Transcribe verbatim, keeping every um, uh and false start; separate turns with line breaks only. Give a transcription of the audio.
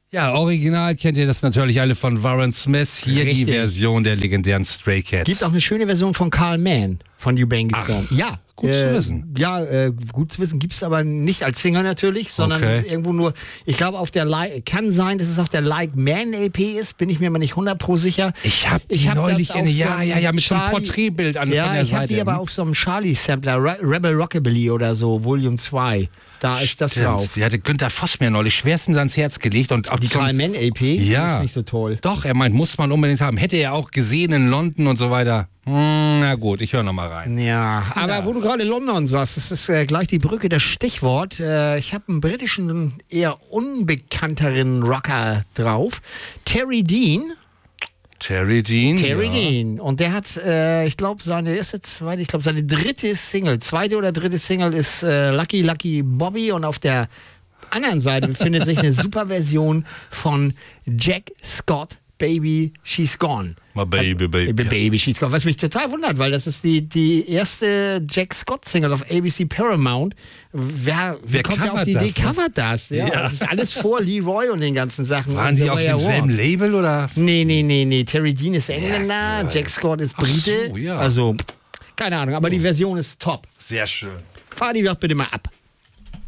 Ja, original kennt ihr das natürlich alle von Warren Smith. Hier
Richtig.
die Version der legendären Stray Cats.
Gibt auch eine schöne Version von Karl Mann von You Bang Stone. Ja.
Gut
äh,
zu wissen.
Ja, äh, gut zu wissen. Gibt es aber nicht als Single natürlich, sondern
Okay.
irgendwo nur, ich glaube auf der, Li- kann sein, dass es auf der Like Man L P ist, bin ich mir mal nicht hundert Pro sicher.
Ich habe die
Ich hab
neulich
das
in,
auf
ja,
so einem
ja, ja, mit so einem
Charlie-
Porträtbild an
Ja,
von der
ich habe
Seite.
die aber auf so einem Charlie-Sampler, Re- Rebel Rockabilly oder so, Volume zwei. Da ist das
Stimmt.
drauf.
Die hatte Günther Voss mir neulich schwerstens ans Herz gelegt. Und auch
Die
zum-
Karl Mann L P
Ja.
ist nicht so toll.
Doch, er meint, muss man unbedingt haben. Hätte er auch gesehen in London und so weiter. Hm, na gut, ich höre nochmal rein.
Ja, aber
Ja.
wo du gerade London sagst, das ist äh, gleich die Brücke, das Stichwort. Äh, ich habe einen britischen, eher unbekannteren Rocker drauf. Terry Dean.
Terry Dean.
Terry
ja.
Dean. Und der hat, äh, ich glaube, seine erste, zweite, ich glaube, seine dritte Single, zweite oder dritte Single ist äh, Lucky Lucky Bobby. Und auf der anderen Seite befindet sich eine super Version von Jack Scott, Baby, She's Gone.
My baby, baby.
Baby, Baby She's Gone. Was mich total wundert, weil das ist die, die erste Jack Scott-Single auf A B C Paramount. Wer, wer
Wer
kommt ja auf
covert
die Idee,
das, ne?
covert das? Ja,
Ja.
Das ist alles vor Leroy und den ganzen Sachen.
Waren
Und
sie
The
auf
Way I
demselben
Walk.
Label oder?
Nee, nee, nee, nee. Terry Dean ist Engländer, Jack Scott ist
Ach so,
Brite.
ja.
Also, keine Ahnung, aber die Version ist top.
Sehr schön.
Fahr die doch bitte mal ab.